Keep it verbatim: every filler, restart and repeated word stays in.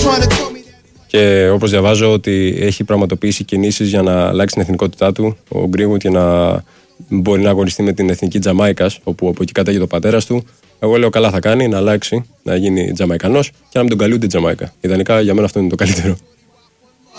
Και όπως διαβάζω ότι έχει πραγματοποιήσει κινήσεις για να αλλάξει την εθνικότητά του ο Greenwood και να μπορεί να αγωνιστεί με την εθνική Τζαμάικας, όπου από εκεί κατάγεται ο πατέρας του. Εγώ λέω καλά θα κάνει να αλλάξει, να γίνει Τζαμαϊκανός και να μην τον καλούνται Τζαμάικα. Ιδανικά για μένα αυτό είναι το καλύτερο.